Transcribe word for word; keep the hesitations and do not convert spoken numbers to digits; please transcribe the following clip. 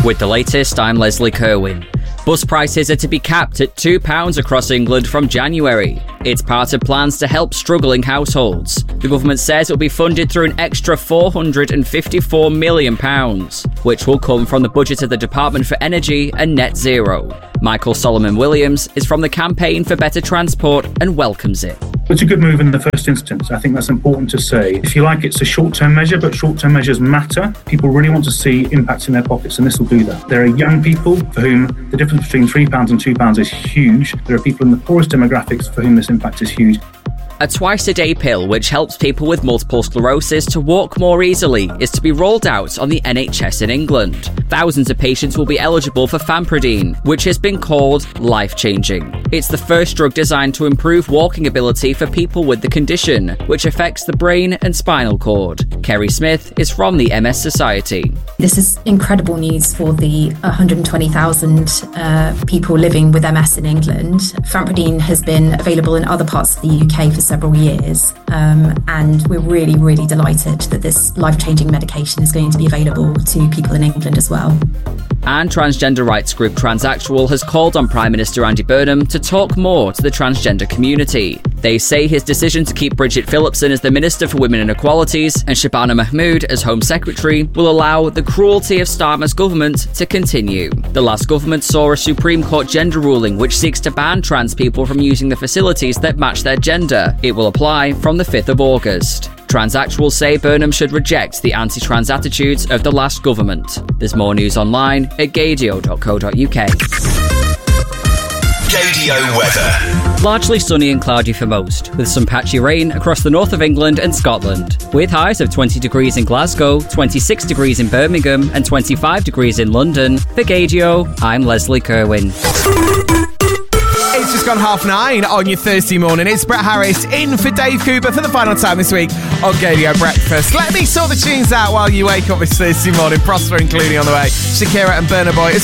With the latest, I'm Leslie Kerwin. Bus prices are to be capped at two pounds across England from January. It's part of plans to help struggling households. The government says it will be funded through an extra four hundred fifty-four million pounds, which will come from the budget of the Department for Energy and Net Zero. Michael Solomon Williams is from the Campaign for Better Transport and welcomes it. It's a good move in the first instance. I think that's important to say. If you like, it's a short-term measure, but short-term measures matter. People really want to see impacts in their pockets, and this will do that. There are young people for whom the difference between three pounds and two pounds is huge. There are people in the poorest demographics for whom this impact is huge. A twice-a-day pill which helps people with multiple sclerosis to walk more easily is to be rolled out on the N H S in England. Thousands of patients will be eligible for Famprudine, which has been called life-changing. It's the first drug designed to improve walking ability for people with the condition, which affects the brain and spinal cord. Kerry Smith is from the M S Society. This is incredible news for the one hundred twenty thousand uh, people living with M S in England. Famprudine has been available in other parts of the U K for several years, um, and we're really, really delighted that this life-changing medication is going to be available to people in England as well. And transgender rights group Transaxual has called on Prime Minister Andy Burnham to talk more to the transgender community. They say his decision to keep Bridget Phillipson as the Minister for Women and Equalities and Shabana Mahmood as Home Secretary will allow the cruelty of Starmer's government to continue. The last government saw a Supreme Court gender ruling which seeks to ban trans people from using the facilities that match their gender. It will apply from the fifth of August. Transaxual say Burnham should reject the anti-trans attitudes of the last government. There's more news online at gadio dot co dot uk. Gadio weather. Largely sunny and cloudy for most, with some patchy rain across the north of England and Scotland. With highs of twenty degrees in Glasgow, twenty-six degrees in Birmingham and twenty-five degrees in London. For Gadio, I'm Leslie Kerwin. It's just gone half nine on your Thursday morning. It's Brett Harris in for Dave Cooper for the final time this week on Gadio Breakfast. Let me sort the tunes out while you wake up this Thursday morning. Prosper including on the way. Shakira and Burna Boy.